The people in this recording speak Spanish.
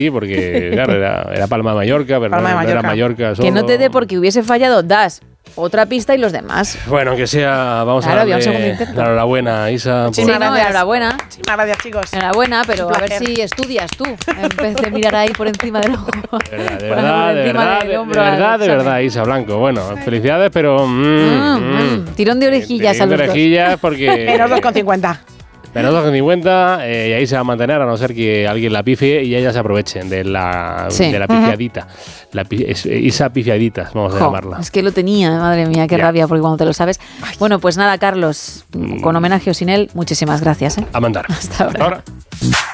porque claro, era Palma de Mallorca, pero no era Mallorca solo. Que no te dé porque hubiese fallado, das otra pista y los demás. Bueno, aunque sea, vamos a darle la enhorabuena, Isa. Sí, no, enhorabuena. Muchísimas gracias, chicos. Enhorabuena, pero a ver si estudias tú, en vez de mirar ahí por encima del ojo. De verdad, Isa Blanco. Bueno, felicidades, pero... tirón de orejillas a los dos. Orejillas porque... Menos 2,50. Menos 2,50 y ahí se va a mantener, a no ser que alguien la pifie y ellas se aprovechen de la pifiadita. Isa pifiaditas, vamos a llamarla. Es que lo tenía, madre mía, qué rabia, porque cuando te lo sabes. Bueno, pues nada, Carlos, con homenaje o sin él, muchísimas gracias. A mandar. Hasta ahora.